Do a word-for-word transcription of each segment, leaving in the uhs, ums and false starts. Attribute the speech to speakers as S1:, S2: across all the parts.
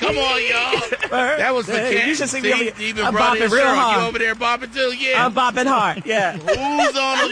S1: Come on, y'all. That was the cat.
S2: You should see me over here.
S1: Even
S2: I'm
S1: brought
S2: bopping
S1: in
S2: real
S1: Cheryl.
S2: hard.
S1: You over there bopping too? Yeah.
S2: I'm bopping hard. Yeah.
S1: Who's on the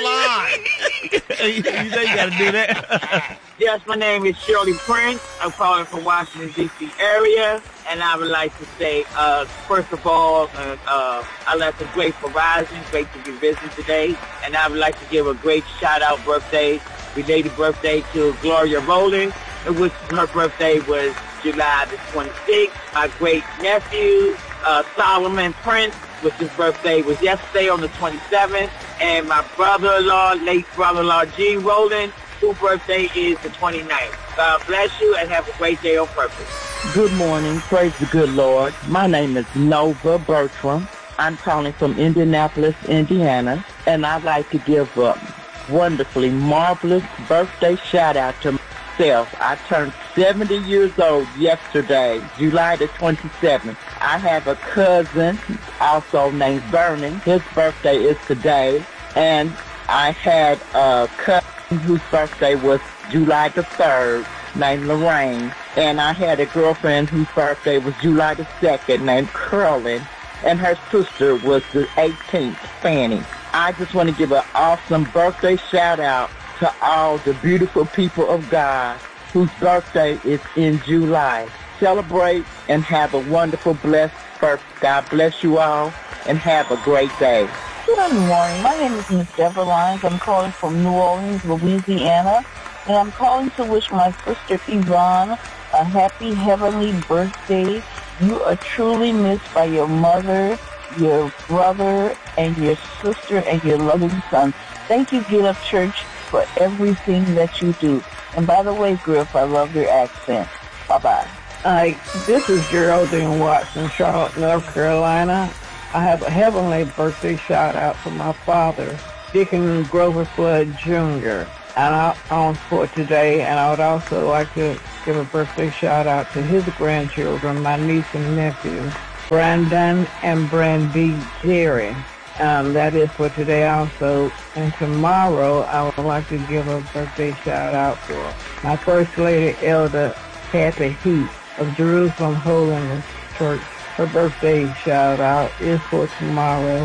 S1: line?
S2: you know you got to do that.
S3: Yes, my name is Shirley Prince. I'm calling from Washington, D C area. And I would like to say, uh, first of all, uh, uh, I'd like to great for rising. Great to be visiting today. And I would like to give a great shout-out birthday, related birthday to Gloria Rowland, which her birthday was July the twenty-sixth. My great-nephew, uh, Solomon Prince, which his birthday was yesterday on the twenty-seventh. And my brother-in-law, late brother-in-law, Gene Rowland, whose birthday is the twenty-ninth. God bless you and have a great day on purpose.
S4: Good morning. Praise the good Lord. My name is Nova Bertram. I'm calling from Indianapolis, Indiana, and I'd like to give a wonderfully marvelous birthday shout-out to myself. I turned seventy years old yesterday, July the twenty-seventh. I have a cousin also named Vernon. His birthday is today, and I had a cousin whose birthday was July the third, named Lorraine. And I had a girlfriend whose birthday was July the second, named Curlin. And her sister was the eighteenth, Fanny. I just want to give an awesome birthday shout-out to all the beautiful people of God whose birthday is in July. Celebrate and have a wonderful, blessed birthday. God bless you all, and have a great day.
S5: Good morning. My name is Miss Deborah Lyons. I'm calling from New Orleans, Louisiana. And I'm calling to wish my sister Yvonne a happy heavenly birthday. You are truly missed by your mother, your brother, and your sister, and your loving son. Thank you, Get Up Church, for everything that you do. And by the way, Griff, I love your accent. Bye-bye.
S6: Hi, this is Geraldine Watson, Charlotte, North Carolina. I have a heavenly birthday shout-out for my father, Deacon Grover Flood Junior And I, on for today, and I would also like to give a birthday shout-out to his grandchildren, my niece and nephew, Brandon and Brandy Jerry. Um, that is for today also. And tomorrow, I would like to give a birthday shout-out for my First Lady, Elder Kathy Heath of Jerusalem Holiness Church. Her birthday shout-out is for tomorrow.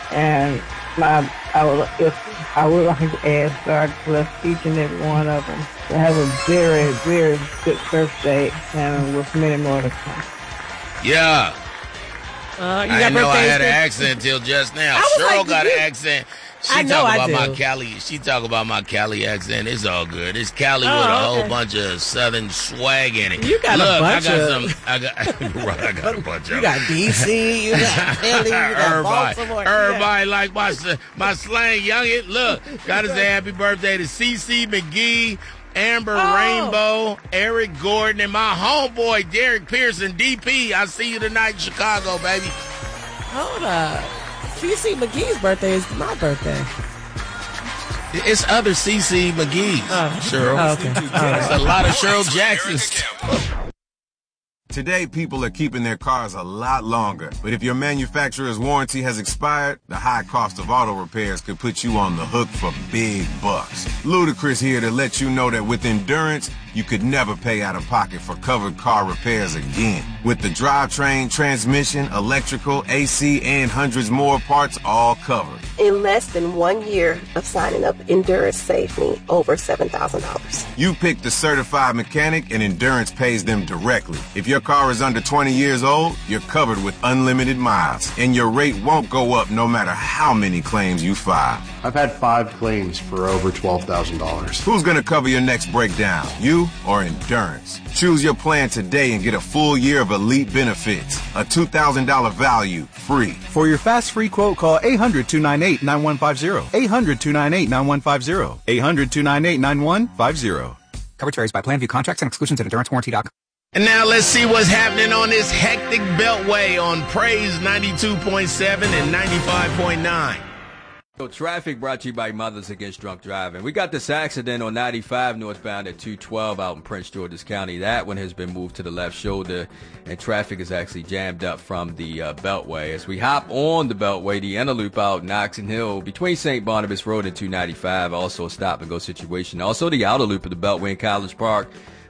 S6: And my, I would, if I would like to ask God bless each and every one of them to have a very, very good birthday, and with many more to come.
S1: Yeah.
S2: Uh, you
S1: I
S2: got
S1: didn't know I had
S2: birthdays
S1: an
S2: too?
S1: accent till just now.
S2: I was
S1: Cheryl
S2: like,
S1: got
S2: you-
S1: an accent. She
S2: I know
S1: talk
S2: I
S1: about
S2: do.
S1: my Cali. She talk about my Cali accent. It's all good. It's Cali
S2: Oh,
S1: with a
S2: okay.
S1: whole bunch of Southern swag in it.
S2: You got a
S1: Look,
S2: bunch
S1: I got
S2: of-
S1: some. I got. Right, I got a bunch of.
S2: You got D C, you got Philly, you got
S1: everybody,
S2: Baltimore.
S1: everybody like my my slang youngin. Look, gotta say happy birthday to C C McGee, Amber
S2: Oh.
S1: Rainbow, Eric Gordon, and my homeboy Derek Pearson, D P. I see you tonight in Chicago, baby.
S2: Hold up. C C McGee's birthday is my birthday.
S1: It's other C C McGee's,
S2: Oh.
S1: Cheryl.
S2: Oh, okay.
S1: There's a lot of Cheryl Jacksons.
S7: Today, people are keeping their cars a lot longer. But if your manufacturer's warranty has expired, the high cost of auto repairs could put you on the hook for big bucks. Ludacris here to let you know that with Endurance, you could never pay out of pocket for covered car repairs again. With the drivetrain, transmission, electrical, A C, and hundreds more parts all covered.
S8: In less than one year of signing up, Endurance saved me over seven thousand dollars.
S7: You pick the certified mechanic and Endurance pays them directly. If your car is under twenty years old, you're covered with unlimited miles, and your rate won't go up no matter how many claims you file.
S9: I've had five claims for over twelve thousand dollars.
S7: Who's gonna cover your next breakdown, you or Endurance? Choose your plan today and get a full year of elite benefits. A two thousand dollars value, free.
S10: For your fast free quote, call eight hundred, two nine eight, nine one five zero. eight hundred, two nine eight, nine one five zero. eight hundred, two nine eight, nine one five zero.
S11: Coverage varies by plan, view contracts and exclusions at endurance warranty dot com.
S1: And now let's see what's happening on this hectic beltway on Praise ninety-two point seven and ninety-five point nine.
S12: So traffic brought to you by Mothers Against Drunk Driving. We got this accident on ninety-five northbound at two twelve out in Prince George's County. That one has been moved to the left shoulder, and traffic is actually jammed up from the uh, Beltway. As we hop on the Beltway, the inner loop out in Oxon Hill between Saint Barnabas Road and two ninety-five, also a stop-and-go situation. Also the outer loop of the Beltway in College Park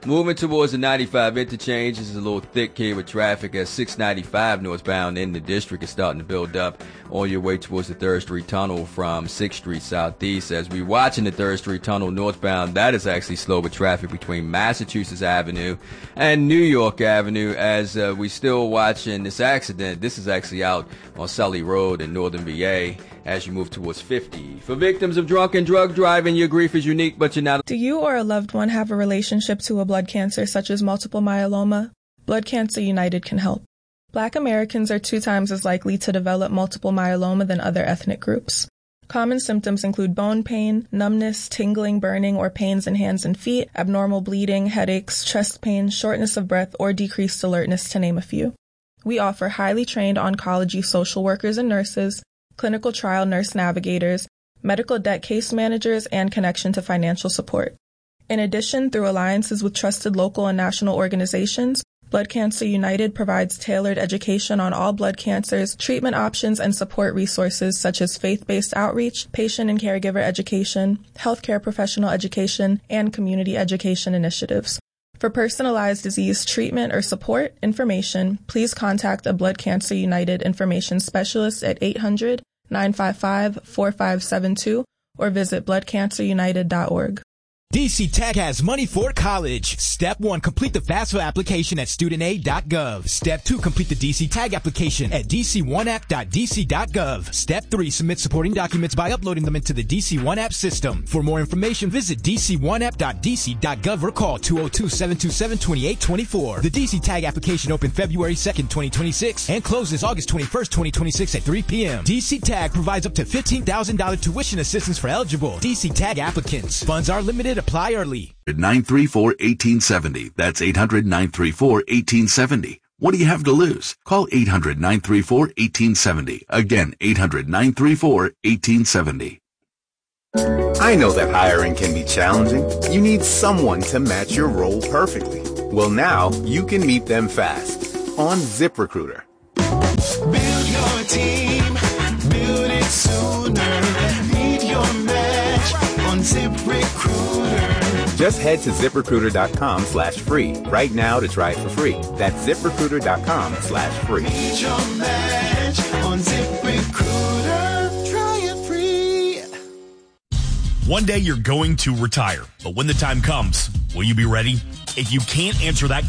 S12: Moving towards the ninety-five interchange, this is a little thick here with traffic as six ninety-five northbound in the district is starting to build up on your way towards the third Street Tunnel from sixth Street Southeast. As we watching the third Street Tunnel northbound, that is actually slow with traffic between Massachusetts Avenue and New York Avenue. As uh, we still watching this accident, this is actually out on Sully Road in northern V A as you move towards fifty. For victims of drunk and drug driving, your grief is unique, but you're not.
S13: Do you or a loved one have a relationship to a blood cancer such as multiple myeloma? Blood Cancer United can help. Black Americans are two times as likely to develop multiple myeloma than other ethnic groups. Common symptoms include bone pain, numbness, tingling, burning, or pains in hands and feet, abnormal bleeding, headaches, chest pain, shortness of breath, or decreased alertness, to name a few. We offer highly trained oncology social workers and nurses, clinical trial nurse navigators, medical debt case managers, and connection to financial support. In addition, through alliances with trusted local and national organizations, Blood Cancer United provides tailored education on all blood cancers, treatment options, and support resources such as faith-based outreach, patient and caregiver education, healthcare professional education, and community education initiatives. For personalized disease treatment or support information, please contact a Blood Cancer United information specialist at eight hundred, nine five five, four five seven two or visit blood cancer united dot org.
S14: D C Tag has money for college. Step one, complete the FAFSA application at student aid dot gov. Step two, complete the D C Tag application at d c one app dot d c dot gov. Step three, submit supporting documents by uploading them into the D C one app system. For more information, visit d c one app dot d c dot gov or call two oh two, seven two seven, two eight two four. The D C Tag application opened February second, twenty twenty-six and closes August twenty-first, twenty twenty-six at three p.m. D C Tag provides up to fifteen thousand dollars tuition assistance for eligible D C Tag applicants. Funds are limited. Apply early.
S15: nine three four, one eight seven zero. That's eight hundred, nine three four, one eight seven zero. What do you have to lose? Call eight hundred, nine three four, one eight seven zero. Again, eight hundred, nine three four, one eight seven zero.
S16: I know that hiring can be challenging. You need someone to match your role perfectly. Well, now you can meet them fast on ZipRecruiter.
S17: Build your team, build it sooner. Meet your match on ZipRecruiter.
S16: Just head to ZipRecruiter.com slash free right now to try it for free. That's ZipRecruiter.com slash free.
S17: Meet your match on ZipRecruiter. Try it free.
S18: One day you're going to retire, but when the time comes, will you be ready? If you can't answer that